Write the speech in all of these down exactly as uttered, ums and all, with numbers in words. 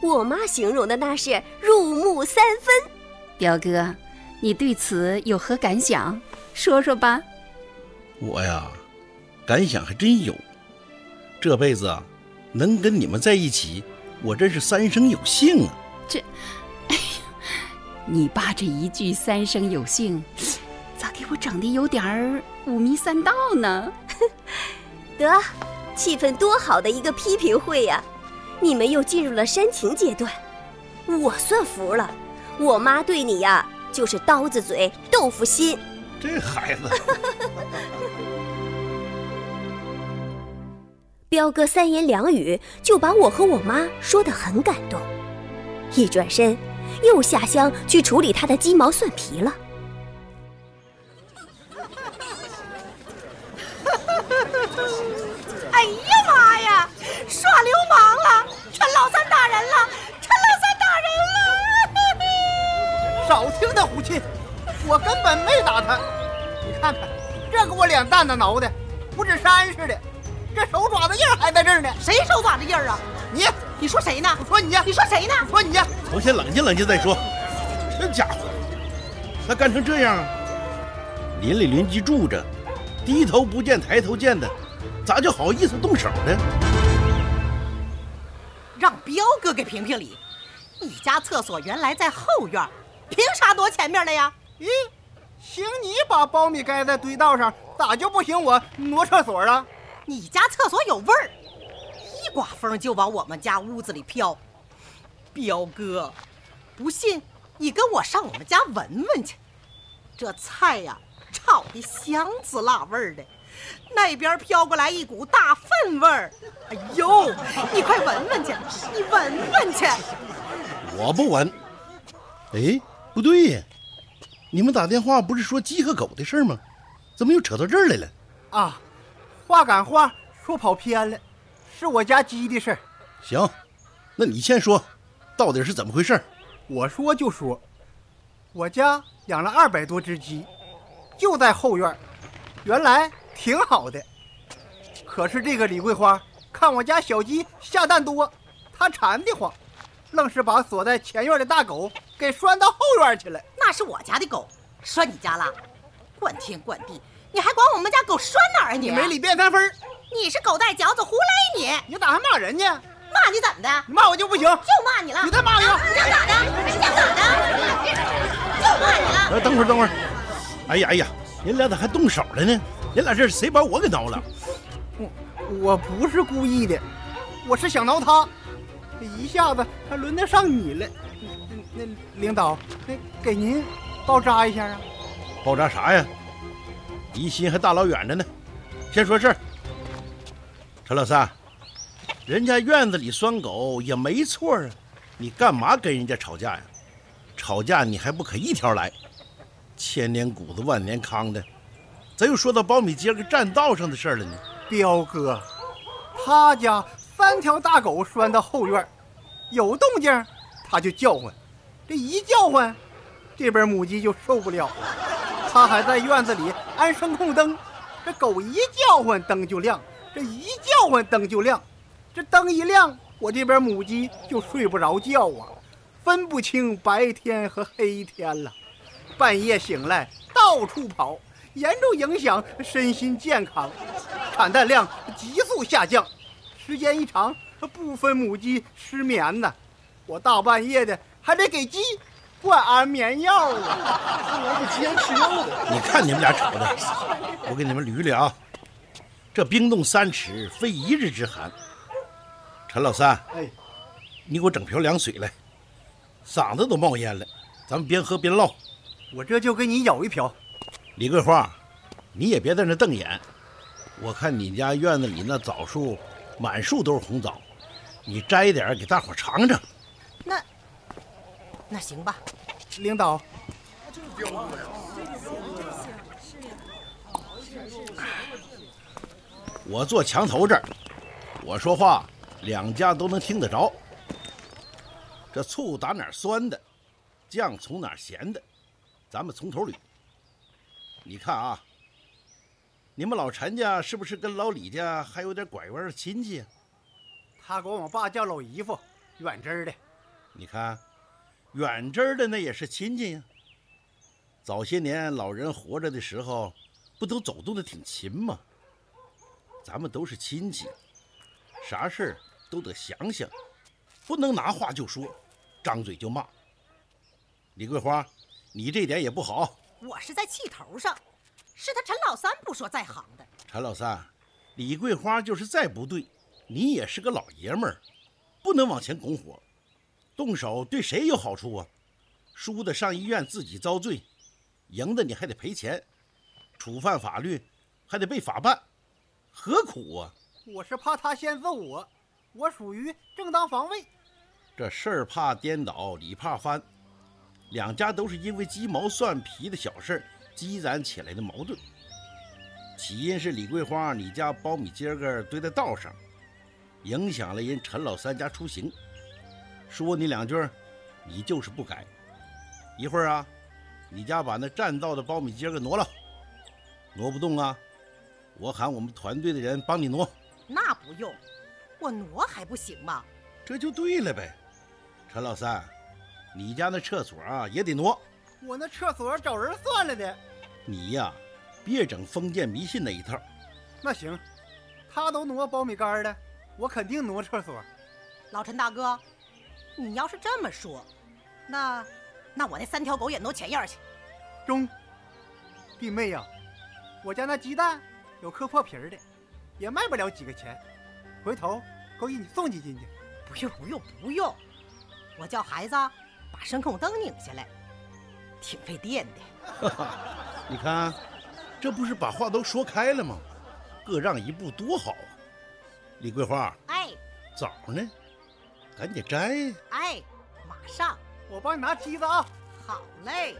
我妈形容的那是入木三分。 彪哥，你对此有何感想？说说吧。 我呀，感想还真有。这辈子啊，能跟你们在一起，我真是三生有幸啊。 这，哎呀，你爸这一句三生有幸，咋给我整的有点儿五迷三道呢？ 得，气氛多好的一个批评会呀！你们又进入了煽情阶段，我算服了。我妈对你呀，就是刀子嘴豆腐心。 这孩子。 彪哥三言两语就把我和我妈说得很感动，一转身又下乡去处理他的鸡毛蒜皮了。 哎呀妈呀，耍流氓了，陈老三打人了，陈老三打人了。 少听他胡气，我根本没打他。你看看，这给我脸蛋子挠的不是山似的，这手爪子印儿还在这儿呢。 谁手爪子印儿啊？ 你你说谁呢？ 我说你呀。 你说谁呢？ 我说你呀。 我先冷静冷静再说。这家伙，他干成这样啊！邻里邻居住着，低头不见抬头见的，咋就好意思动手呢？ 让彪哥给评评理。你家厕所原来在后院，凭啥躲前面了呀？ 咦，行你把苞米盖在堆道上，咋就不行我挪厕所了？ 你家厕所有味儿，一刮风就往我们家屋子里飘。彪哥，不信你跟我上我们家闻闻去，这菜呀炒的香滋辣味儿的，那边飘过来一股大粪味儿。哎呦，你快闻闻去，你闻闻去。 我不闻。哎，不对呀，你们打电话不是说鸡和狗的事吗？怎么又扯到这儿来了？ 啊，话赶话说跑偏了，是我家鸡的事儿。 行，那你先说，到底是怎么回事？ 我说就说，我家养了二百多只鸡，就在后院，原来挺好的。可是这个李桂花看我家小鸡下蛋多，她馋得慌，愣是把锁在前院的大狗给拴到后院去了。 那是我家的狗，拴你家了？惯天惯地，你还管我们家狗拴哪儿啊你？ 你没理变三分， 你是狗带脚子胡来你！ 你咋还骂人呢？ 骂你怎么的？ 你骂我就不行， 就骂你了。 你再骂我， 你想咋的？你想咋的？就骂你了。 呃，等会儿等会儿，哎呀哎呀，您俩咋还动手了呢？您俩这是谁把我给挠了？ 我我不是故意的，我是想挠他，这一下子他轮得上你了。那那领导，那给您包扎一下啊？ 包扎啥呀？离心还大老远着呢。先说事儿，陈老三，人家院子里拴狗也没错啊，你干嘛跟人家吵架呀？吵架你还不可一条来，千年谷子万年糠的，咋又说到苞米秸秆占道上的事儿了呢？ 彪哥，他家三条大狗拴到后院，有动静他就叫唤，这一叫唤，这边母鸡就受不了了。他还在院子里安声控灯，这狗一叫唤灯就亮，这一叫唤灯就亮，这灯一亮，我这边母鸡就睡不着觉啊，分不清白天和黑天了，半夜醒来到处跑，严重影响身心健康，产蛋量急速下降，时间一长，部分母鸡失眠呢。我大半夜的还得给鸡灌安眠药啊！我不坚持药的。 你看你们俩吵的，我给你们捋捋啊。这冰冻三尺，非一日之寒。陈老三， 哎， 你给我整瓢凉水来，嗓子都冒烟了，咱们边喝边唠。 我这就给你舀一瓢。 李桂花，你也别在那瞪眼，我看你家院子里那枣树满树都是红枣，你摘一点给大伙尝尝。 那那行吧。 领导， 我坐墙头这儿，我说话两家都能听得着。这醋打哪儿酸的，酱从哪儿咸的，咱们从头捋。你看啊，你们老陈家是不是跟老李家还有点拐弯的亲戚啊？ 他管我爸叫老姨夫，远支的。 你看，远支的那也是亲戚呀。早些年老人活着的时候，不都走动的挺勤吗？咱们都是亲戚，啥事儿都得想想，不能拿话就说，张嘴就骂。李桂花，你这点也不好。 我是在气头上，是他陈老三不说在行的。 陈老三，李桂花就是再不对，你也是个老爷们儿，不能往前拱火，动手对谁有好处啊？输的上医院自己遭罪，赢的你还得赔钱，触犯法律还得被法办，何苦啊？ 我是怕他先揍我，我属于正当防卫。 这事儿怕颠倒，理怕翻，两家都是因为鸡毛蒜皮的小事积攒起来的矛盾。起因是李桂花你家苞米秸秆堆在道上，影响了人陈老三家出行，说你两句，你就是不改。一会儿啊，你家把那占道的苞米秸秆挪了，挪不动啊，我喊我们团队的人帮你挪。 那不用，我挪还不行吗？ 这就对了呗。陈老三，你家那厕所啊也得挪。 我那厕所找人算了的。 你呀，别整封建迷信那一套。 那行，他都挪苞米杆了，我肯定挪厕所。 老陈大哥，你要是这么说，那那我那三条狗也挪前院去。 中，弟妹呀，我家那鸡蛋有磕破皮的，也卖不了几个钱，回头够给你送几斤去。 不用不用不用，我叫孩子把声控灯拧下来，挺费电的。 你看，这不是把话都说开了吗？各让一步多好啊！李桂花， 哎， 枣呢？赶紧摘。 哎，马上。 我帮你拿梯子啊。 好嘞。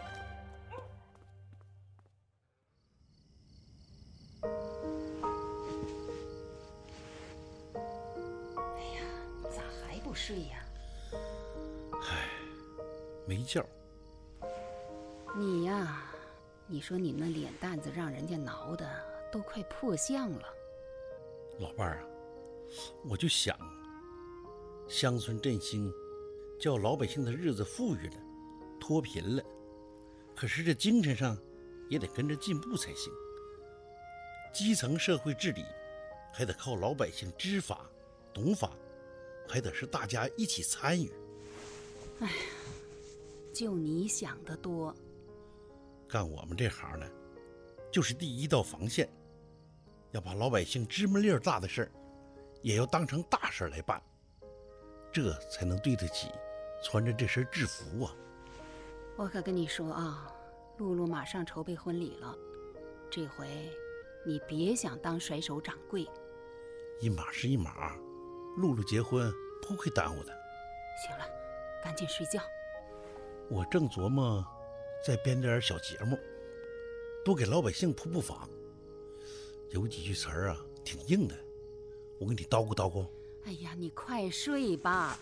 哎呀，咋还不睡呀？ 唉，没觉。 你呀，你说你那脸蛋子让人家挠的都快破相了。 老伴儿啊，我就想，乡村振兴，叫老百姓的日子富裕了，脱贫了，可是这精神上也得跟着进步才行。基层社会治理还得靠老百姓知法懂法，还得是大家一起参与。 哎呀，就你想的多。 干我们这行呢，就是第一道防线，要把老百姓芝麻粒大的事儿也要当成大事来办，这才能对得起穿着这身制服啊。 我可跟你说啊，露露马上筹备婚礼了，这回你别想当甩手掌柜。 一码是一码，露露结婚不会耽误的。 行了，赶紧睡觉。 我正琢磨再编点小节目，多给老百姓普普法。有几句词儿啊挺硬的，我给你叨咕叨咕。 哎呀，你快睡吧。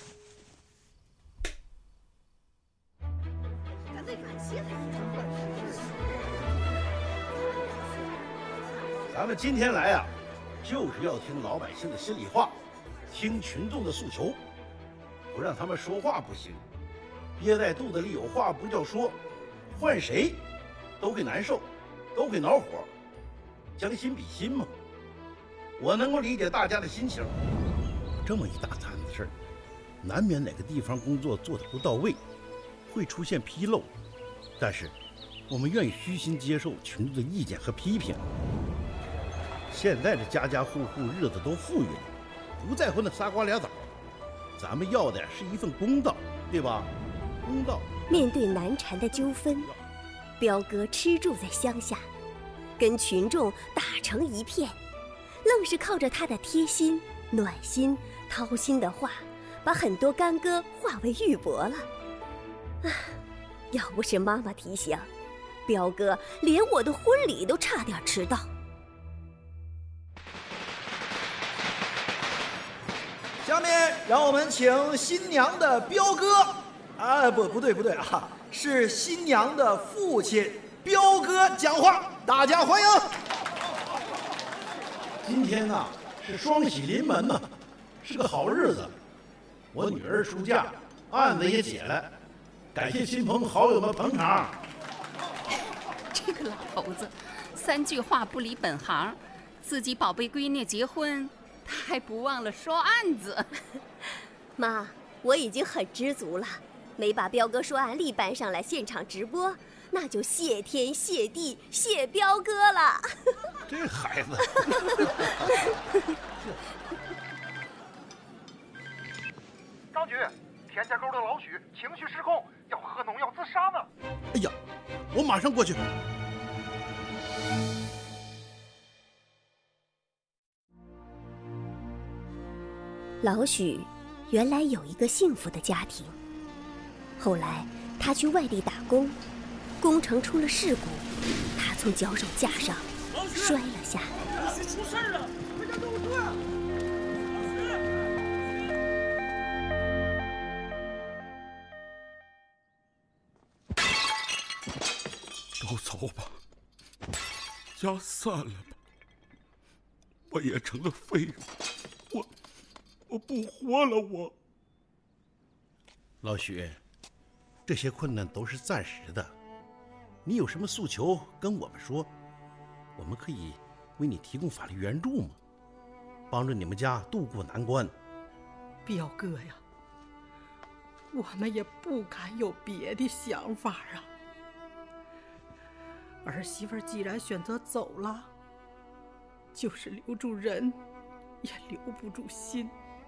咱们今天来啊，就是要听老百姓的心里话，听群众的诉求，不让他们说话不行，憋在肚子里有话不叫说，换谁都会难受，都会恼火，将心比心嘛。我能够理解大家的心情，这么一大摊子事儿，难免哪个地方工作做得不到位，会出现纰漏，但是我们愿意虚心接受群众的意见和批评。现在这家家户户日子都富裕了，不在乎那仨瓜俩枣，咱们要的是一份公道，对吧？公道。 面对难缠的纠纷，彪哥吃住在乡下，跟群众打成一片，愣是靠着他的贴心、暖心、掏心的话，把很多干戈化为玉帛了。啊，要不是妈妈提醒，彪哥连我的婚礼都差点迟到。 下面让我们请新娘的彪哥，啊，不，不对，不对啊，是新娘的父亲彪哥讲话，大家欢迎。 今天呐、啊、是双喜临门呐、啊，是个好日子。 我女儿出嫁，案子也解了，感谢亲朋好友们捧场。 这个老头子，三句话不离本行，自己宝贝闺女结婚，他还不忘了说案子。 妈，我已经很知足了，没把彪哥说案例搬上来现场直播，那就谢天谢地谢彪哥了。 这孩子。 张局，田家沟的老许情绪失控，要喝农药自杀呢。 哎呀，我马上过去。 老许原来有一个幸福的家庭，后来他去外地打工，工程出了事故，他从脚手架上摔了下来。 老许出事了，快点救护车！ 都走吧，家散了吧，我也成了废物，我我不活了，我。 老许，这些困难都是暂时的，你有什么诉求跟我们说，我们可以为你提供法律援助嘛，帮助你们家渡过难关。 彪哥呀，我们也不敢有别的想法啊。儿媳妇既然选择走了，就是留住人，也留不住心。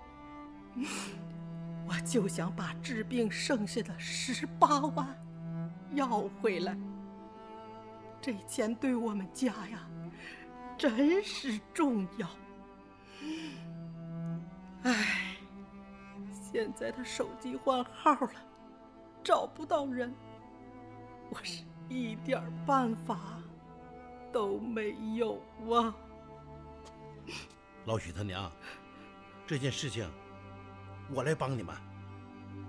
我就想把治病剩下的十八万要回来，这钱对我们家呀，真是重要。唉，现在他手机换号了，找不到人，我是一点办法都没有啊。 老许他娘，这件事情我来帮你们。